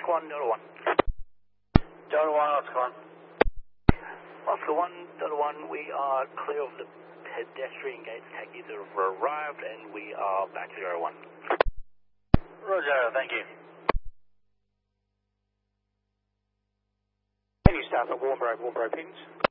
Oscar 1, Delta 1. Delta 1, Oscar 1. Oscar 1, Delta 1, we are clear of the pedestrian gates. Taxis have arrived and we are back to 01. Roger, thank you. Any staff at Warnbro pings?